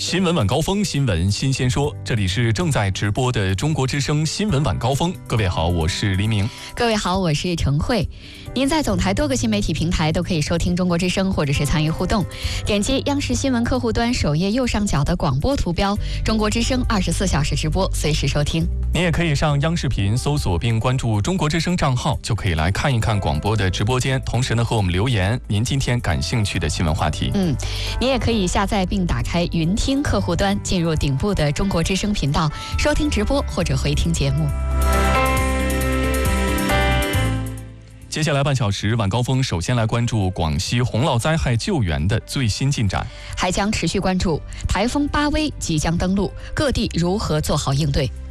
新闻晚高峰，新闻新鲜说，这里是正在直播的中国之声新闻晚高峰。各位好，我是黎明。 各位好，我是程慧。您在总台多个新媒体平台都可以收听中国之声，或者是参与互动。点击央视新闻客户端首页右上角的广播图标，中国之声24小时直播，随时收听。 您也可以上央视频搜索并关注中国之声账号，就可以来看一看广播的直播间，同时呢和我们留言您今天感兴趣的新闻话题。 您也可以下载并打开云听客户端，进入顶部的中国之声频道，收听直播或者回听节目。 接下来半小时晚高峰，首先来关注广西洪涝灾害救援的最新进展， 还将持续关注台风巴威即将登陆，各地如何做好应对。